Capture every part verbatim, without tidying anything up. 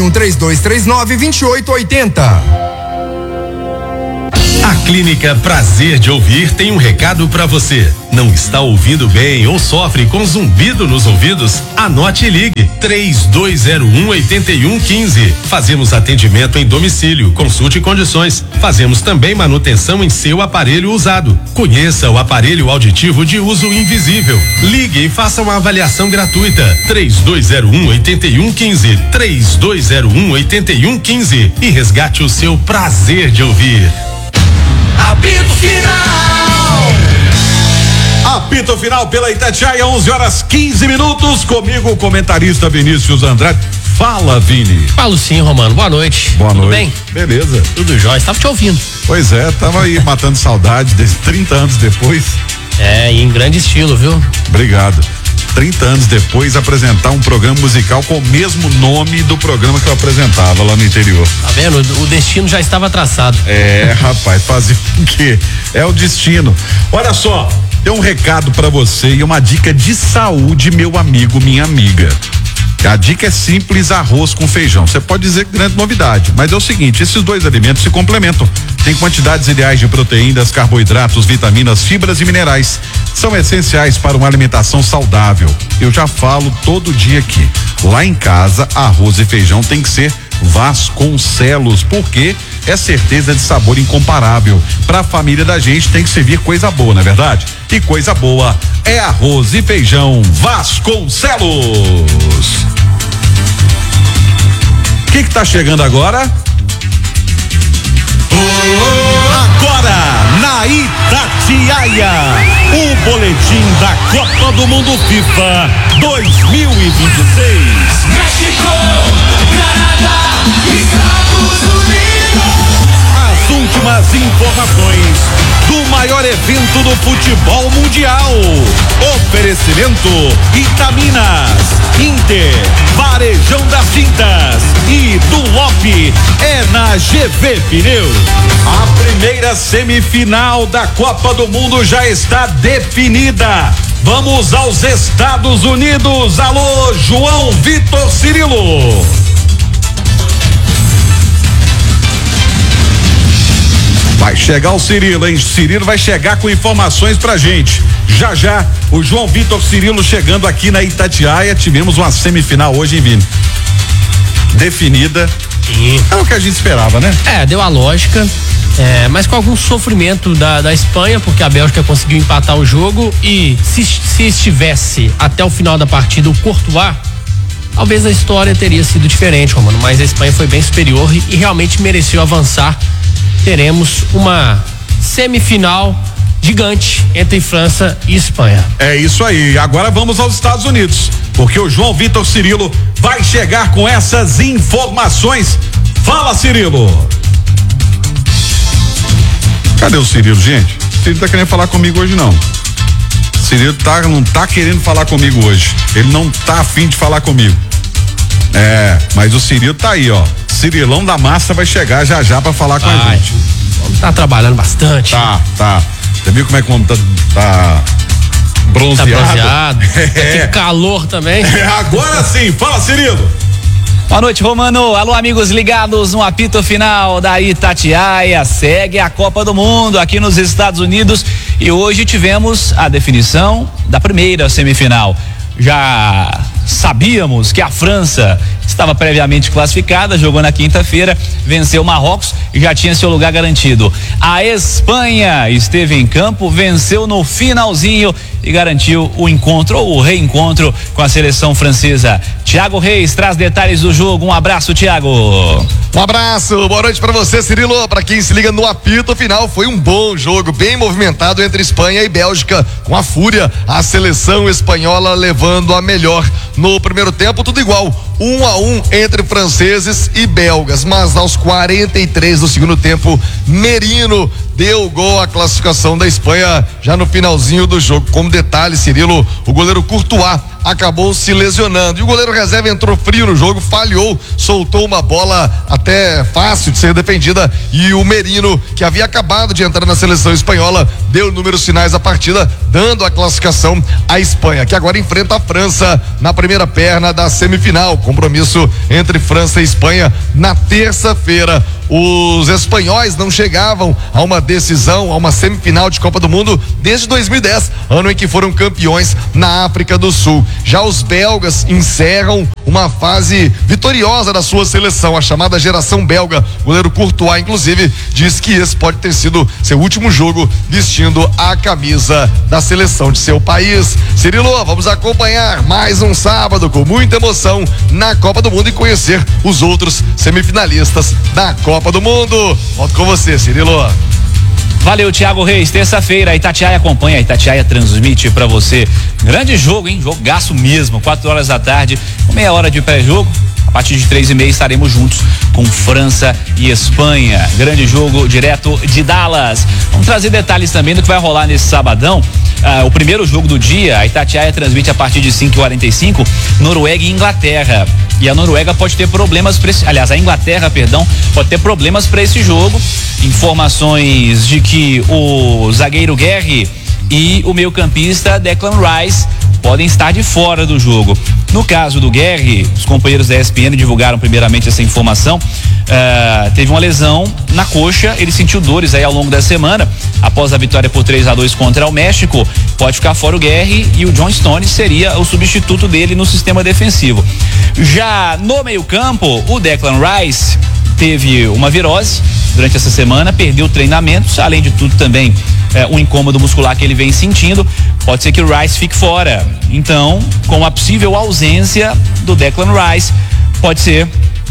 um três dois três nove dois oito oito zero. A Clínica Prazer de Ouvir tem um recado para você. Não está ouvindo bem ou sofre com zumbido nos ouvidos? Anote e ligue três dois zero um oito um um cinco. Fazemos atendimento em domicílio, consulte condições. Fazemos também manutenção em seu aparelho usado. Conheça o aparelho auditivo de uso invisível. Ligue e faça uma avaliação gratuita. três dois zero um oito um um cinco. três dois zero um oito um um cinco e resgate o seu prazer de ouvir. Apito final! Apito final pela Itatiaia, onze horas quinze minutos. Comigo, o comentarista Vinícius Andrade. Fala, Vini. Falo sim, Romano. Boa noite. Boa Tudo noite. bem? Beleza. Tudo jóia. Estava te ouvindo. Pois é, tava aí matando saudade desde trinta anos depois. É, e em grande estilo, viu? Obrigado. trinta anos depois, apresentar um programa musical com o mesmo nome do programa que eu apresentava lá no interior. Tá vendo? O destino já estava traçado. É, rapaz, fazer o quê? É o destino. Olha só, tem um recado pra você e uma dica de saúde, meu amigo, minha amiga. A dica é simples: arroz com feijão. Você pode dizer que grande novidade, mas é o seguinte, esses dois alimentos se complementam. Tem quantidades ideais de proteínas, carboidratos, vitaminas, fibras e minerais. São essenciais para uma alimentação saudável. Eu já falo todo dia aqui. Lá em casa, arroz e feijão tem que ser Vasconcelos, porque é certeza de sabor incomparável. Para a família da gente tem que servir coisa boa, não é verdade? E coisa boa é arroz e feijão Vasconcelos. O que que tá chegando agora? Agora, na Itatiaia, o boletim da Copa do Mundo FIFA dois mil e vinte e seis. México, Canadá, Estados Unidos. As últimas informações do maior evento do futebol mundial. Oferecimento Itaminas, Inter, Varejão das Tintas e Dunlop é na G V Pneus. A primeira semifinal da Copa do Mundo já está definida. Vamos aos Estados Unidos. Alô, João Vitor Cirilo. Vai chegar o Cirilo, hein? Cirilo vai chegar com informações pra gente. Já já, o João Vitor Cirilo chegando aqui na Itatiaia. Tivemos uma semifinal hoje, hein, Vini? Definida. Sim. É o que a gente esperava, né? É, deu a lógica, é, mas com algum sofrimento da, da Espanha, porque a Bélgica conseguiu empatar o jogo e se, se estivesse até o final da partida o Courtois, talvez a história teria sido diferente, Romano, mas a Espanha foi bem superior e, e realmente mereceu avançar. Teremos uma semifinal gigante entre França e Espanha. É isso aí. Agora vamos aos Estados Unidos, porque o João Vitor Cirilo vai chegar com essas informações. Fala, Cirilo. Cadê o Cirilo, gente? O Cirilo tá querendo falar comigo hoje, não. O Cirilo tá, não tá querendo falar comigo hoje. Ele não tá afim de falar comigo. É, mas o Cirilo tá aí, ó. Cirilão da Massa vai chegar já já pra falar com Vai. a gente. Tá trabalhando bastante. Tá, tá. Você viu como é que o homem tá, tá bronzeado? Tá bronzeado. É. Que calor também. É, agora sim, fala, Cirilo. Boa noite, Romano. Alô, amigos ligados no apito final da Itatiaia. Segue a Copa do Mundo aqui nos Estados Unidos e hoje tivemos a definição da primeira semifinal. Já sabíamos que a França estava previamente classificada, jogou na quinta-feira, venceu o Marrocos e já tinha seu lugar garantido. A Espanha esteve em campo, venceu no finalzinho e garantiu o encontro ou o reencontro com a seleção francesa. Thiago Reis traz detalhes do jogo. Um abraço, Thiago. Um abraço, boa noite pra você, Cirilo. Pra quem se liga no apito final, foi um bom jogo, bem movimentado entre Espanha e Bélgica, com a fúria, a seleção espanhola levando a melhor no primeiro tempo, tudo igual, um a um entre franceses e belgas, mas aos quarenta e três do segundo tempo, Merino deu gol à classificação da Espanha já no finalzinho do jogo. Como detalhe, Cirilo, o goleiro Courtois acabou se lesionando. E o goleiro reserva entrou frio no jogo, falhou, soltou uma bola até fácil de ser defendida, e o Merino, que havia acabado de entrar na seleção espanhola, deu números finais da partida, dando a classificação à Espanha, que agora enfrenta a França na primeira perna da semifinal. Compromisso entre França e Espanha na terça-feira. Os espanhóis não chegavam a uma decisão, a uma semifinal de Copa do Mundo desde dois mil e dez, ano em que foram campeões na África do Sul. Já os belgas encerram uma fase vitoriosa da sua seleção, a chamada geração belga. O goleiro Courtois, inclusive, diz que esse pode ter sido seu último jogo vestindo a camisa da seleção de seu país. Cirilo, vamos acompanhar mais um sábado com muita emoção na Copa do Mundo e conhecer os outros semifinalistas da Copa do Mundo. Volto com você, Cirilo. Valeu, Thiago Reis. Terça-feira, a Itatiaia acompanha, a Itatiaia transmite pra você. Grande jogo, hein? Jogaço mesmo. Quatro horas da tarde, com meia hora de pré-jogo. A partir de três e meia estaremos juntos com França e Espanha. Grande jogo direto de Dallas. Vamos trazer detalhes também do que vai rolar nesse sabadão. Ah, o primeiro jogo do dia, a Itatiaia transmite a partir de cinco e quarenta e cinco, Noruega e Inglaterra. E a Noruega pode ter problemas para esse, aliás, a Inglaterra, perdão, pode ter problemas para esse jogo. Informações de que o zagueiro Guerri e o meio-campista Declan Rice podem estar de fora do jogo. No caso do Guerri, os companheiros da E S P N divulgaram primeiramente essa informação. Uh, teve uma lesão na coxa, ele sentiu dores aí ao longo da semana. Após a vitória por três a dois contra o México, pode ficar fora o Guerri e o John Stones seria o substituto dele no sistema defensivo. Já no meio-campo, o Declan Rice teve uma virose durante essa semana, perdeu treinamentos, além de tudo também é, um incômodo muscular que ele vem sentindo. Pode ser que o Rice fique fora. Então, com a possível ausência do Declan Rice, pode ser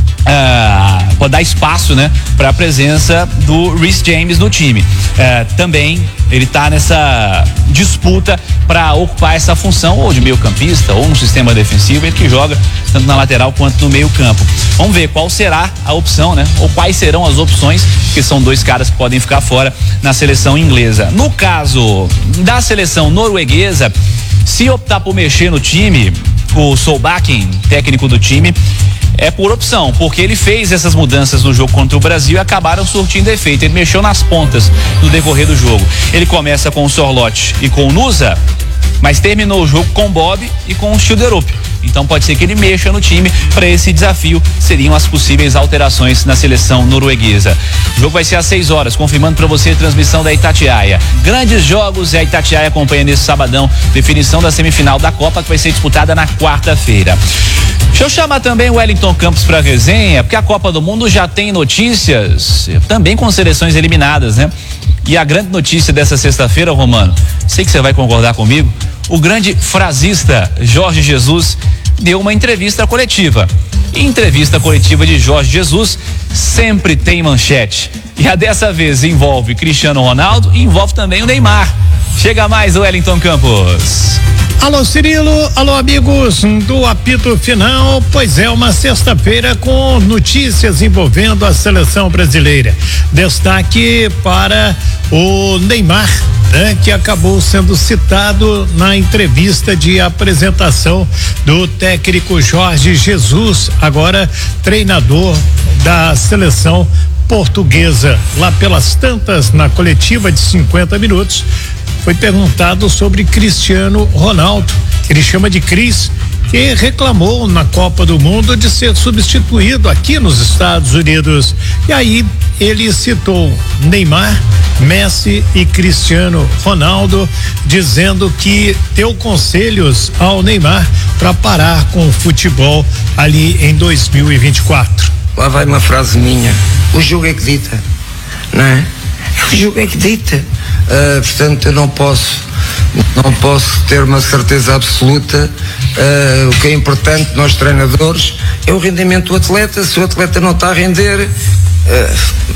Uh, pode dar espaço, né, para a presença do Reece James no time. Uh, também ele tá nessa disputa para ocupar essa função ou de meio campista ou no sistema defensivo, ele que joga tanto na lateral quanto no meio campo. Vamos ver qual será a opção, né, ou quais serão as opções, porque são dois caras que podem ficar fora na seleção inglesa. No caso da seleção norueguesa, se optar por mexer no time, o Solbakken, técnico do time, é por opção, porque ele fez essas mudanças no jogo contra o Brasil e acabaram surtindo efeito. Ele mexeu nas pontas no decorrer do jogo. Ele começa com o Sorloth e com o Nusa, mas terminou o jogo com o Bob e com o Schilderup. Então pode ser que ele mexa no time para esse desafio. Seriam as possíveis alterações na seleção norueguesa. O jogo vai ser às seis horas, confirmando para você a transmissão da Itatiaia. Grandes jogos e a Itatiaia acompanha nesse sabadão. Definição da semifinal da Copa, que vai ser disputada na quarta-feira. Deixa eu chamar também o Wellington Campos para resenha, porque a Copa do Mundo já tem notícias, também com seleções eliminadas, né? E a grande notícia dessa sexta-feira, Romano, sei que você vai concordar comigo, o grande frasista Jorge Jesus deu uma entrevista coletiva. E entrevista coletiva de Jorge Jesus sempre tem manchete. E a dessa vez envolve Cristiano Ronaldo e envolve também o Neymar. Chega mais o Wellington Campos. Alô Cirilo, alô amigos do apito final, pois é uma sexta-feira com notícias envolvendo a seleção brasileira. Destaque para o Neymar, né, que acabou sendo citado na entrevista de apresentação do técnico Jorge Jesus, agora treinador da seleção portuguesa. Lá pelas tantas, na coletiva de cinquenta minutos, foi perguntado sobre Cristiano Ronaldo, que ele chama de Cris, que reclamou na Copa do Mundo de ser substituído aqui nos Estados Unidos. E aí ele citou Neymar, Messi e Cristiano Ronaldo, dizendo que deu conselhos ao Neymar para parar com o futebol ali em dois mil e vinte e quatro. Lá vai uma frase minha: o jogo é que dita, não é? O jogo é que dita. Uh, portanto, eu não posso não posso ter uma certeza absoluta. Uh, o que é importante, nós treinadores, é o rendimento do atleta. Se o atleta não está a render, uh,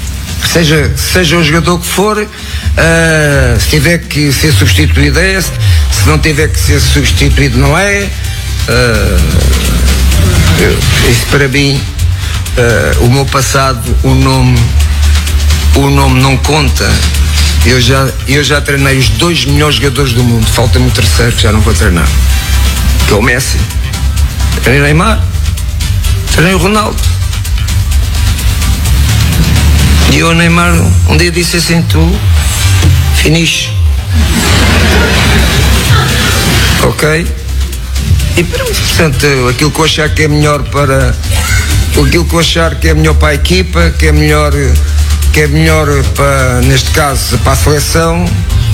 seja, seja o jogador que for, uh, se tiver que ser substituído é, se não tiver que ser substituído não é. Uh, eu, isso para mim, uh, o meu passado, o nome o nome não conta. Eu já, eu já treinei os dois melhores jogadores do mundo. Falta-me o terceiro que já não vou treinar. que é o Messi. Treinei o Neymar, treinei o Ronaldo. E o Neymar um dia disse assim, tu finish. Ok? E pronto, portanto, aquilo que eu achar que é melhor para. Aquilo que eu achar que é melhor para a equipa, que é melhor, que é melhor para, neste caso, para a seleção,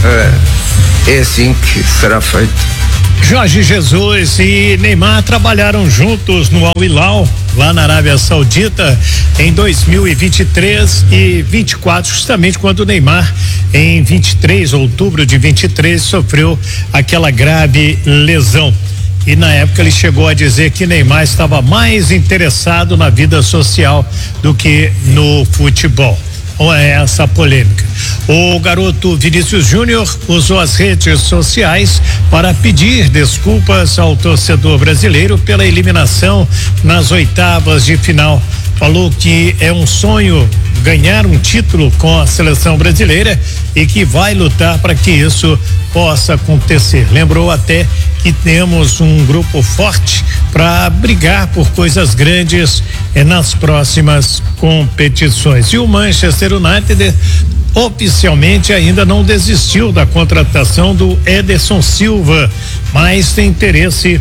é assim que será feito. Jorge Jesus e Neymar trabalharam juntos no Al Hilal, lá na Arábia Saudita, em dois mil e vinte e três e vinte e quatro, justamente quando o Neymar, em vinte e três, outubro de vinte e três, sofreu aquela grave lesão. E na época ele chegou a dizer que Neymar estava mais interessado na vida social do que no futebol. Ou é essa polêmica? O garoto Vinícius Júnior usou as redes sociais para pedir desculpas ao torcedor brasileiro pela eliminação nas oitavas de final. Falou que é um sonho ganhar um título com a seleção brasileira e que vai lutar para que isso possa acontecer. Lembrou até que temos um grupo forte para brigar por coisas grandes eh, nas próximas competições. E o Manchester United oficialmente ainda não desistiu da contratação do Ederson Silva, mas tem interesse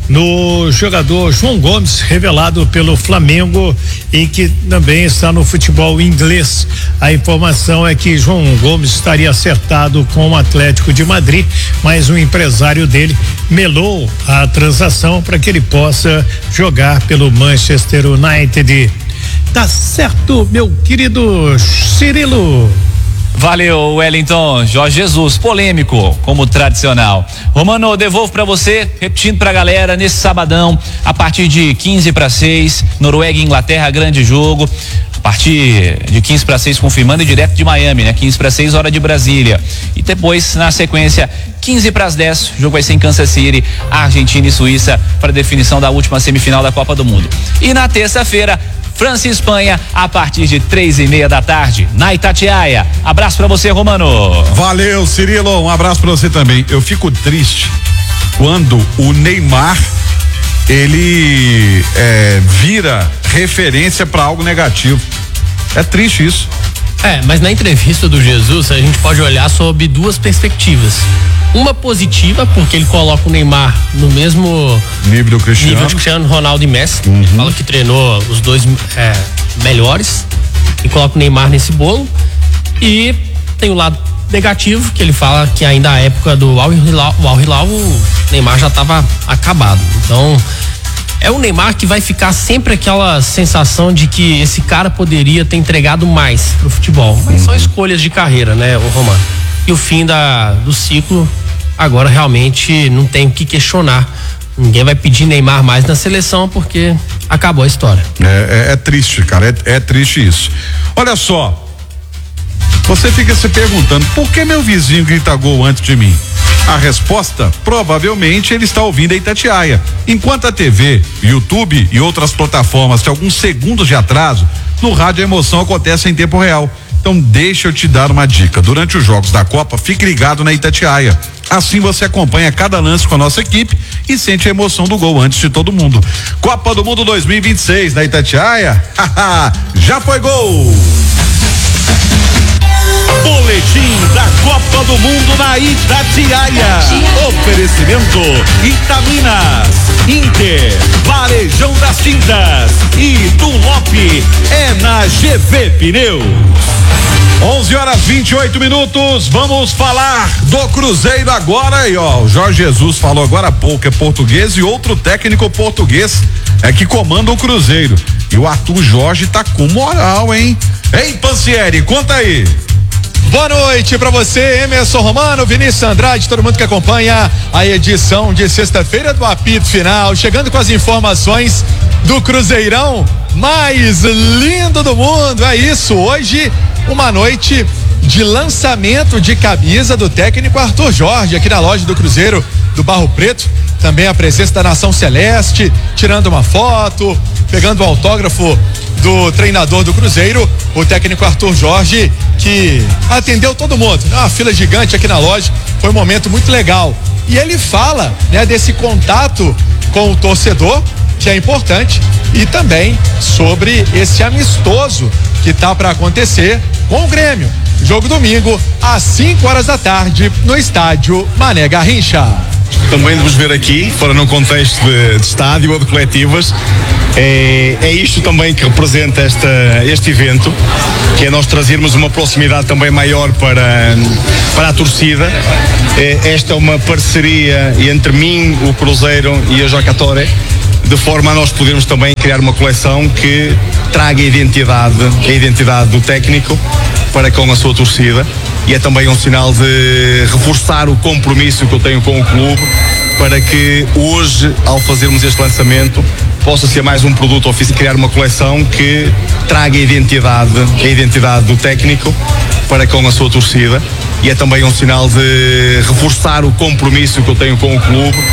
no jogador João Gomes, revelado pelo Flamengo e que também está no futebol inglês. A informação é que João Gomes estaria acertado com o Atlético de Madrid, mas o empresário dele melou a transação para que ele possa jogar pelo Manchester United. Tá certo, meu querido Cirilo? Valeu, Wellington. Jorge Jesus, polêmico, como tradicional. Romano, devolvo pra você, repetindo pra galera, nesse sabadão, a partir de quinze para seis, Noruega e Inglaterra, grande jogo. A partir de quinze para seis, confirmando, e direto de Miami, né? quinze para seis, hora de Brasília. E depois, na sequência, quinze para as dez, o jogo vai ser em Kansas City, Argentina e Suíça, para definição da última semifinal da Copa do Mundo. E na terça-feira, França e Espanha, a partir de três e meia da tarde, na Itatiaia. Abraço pra você, Romano. Valeu, Cirilo, um abraço pra você também. Eu fico triste quando o Neymar, ele é, vira referência pra algo negativo. É triste isso. É, mas na entrevista do Jesus, a gente pode olhar sob duas perspectivas. Uma positiva, porque ele coloca o Neymar no mesmo nível do Cristiano, nível de Cristiano Ronaldo e Messi. Uhum. Fala que treinou os dois é, melhores e coloca o Neymar nesse bolo. E tem o lado negativo, que ele fala que ainda a época do Al Hilal, o Al Hilal, o Neymar já estava acabado. Então, é o Neymar que vai ficar sempre aquela sensação de que esse cara poderia ter entregado mais pro futebol. Mas são escolhas de carreira, né, o Romano? E o fim da, do ciclo, agora realmente não tem o que questionar. Ninguém vai pedir Neymar mais na seleção porque acabou a história. É, é, é triste, cara, é, é triste isso. Olha só, você fica se perguntando, por que meu vizinho grita gol antes de mim? A resposta, provavelmente ele está ouvindo a Itatiaia. Enquanto a T V, YouTube e outras plataformas têm alguns segundos de atraso, no rádio a emoção acontece em tempo real. Então deixa eu te dar uma dica. Durante os jogos da Copa, fique ligado na Itatiaia. Assim você acompanha cada lance com a nossa equipe e sente a emoção do gol antes de todo mundo. Copa do Mundo dois mil e vinte e seis na Itatiaia. Já foi gol! Boletim da Copa do Mundo na Itatiaia. Oferecimento Itaminas, Inter, Varejão das Tintas e Dunlop é na G V Pneus. onze horas vinte e oito minutos. Vamos falar do Cruzeiro agora. E ó, o Jorge Jesus falou agora há pouco, é português, e outro técnico português é que comanda o Cruzeiro. E o Arthur Jorge tá com moral, hein? Hein, Pansieri, conta aí. Boa noite pra você, Emerson Romano, Vinícius Andrade, todo mundo que acompanha a edição de sexta-feira do Apito Final, chegando com as informações do Cruzeirão mais lindo do mundo. É isso, hoje uma noite de lançamento de camisa do técnico Arthur Jorge aqui na loja do Cruzeiro do Barro Preto. Também a presença da Nação Celeste, tirando uma foto, pegando o autógrafo do treinador do Cruzeiro, o técnico Arthur Jorge, que atendeu todo mundo, uma fila gigante aqui na loja, foi um momento muito legal. E ele fala, né, desse contato com o torcedor, que é importante, e também sobre esse amistoso que está para acontecer com o Grêmio. Jogo domingo, às cinco horas da tarde, no estádio Mané Garrincha. Também de vos ver aqui, fora num contexto de, de estádio ou de coletivas, é, é isto também que representa esta, este evento, que é nós trazermos uma proximidade também maior para, para a torcida. É, esta é uma parceria entre mim, o Cruzeiro e a Jocatore, de forma a nós podermos também criar uma coleção que traga a identidade, a identidade do técnico para com a sua torcida, e é também um sinal de reforçar o compromisso que eu tenho com o clube, para que hoje, ao fazermos este lançamento, possa ser mais um produto oficial, criar uma coleção que traga a identidade, a identidade do técnico para com a sua torcida, e é também um sinal de reforçar o compromisso que eu tenho com o clube,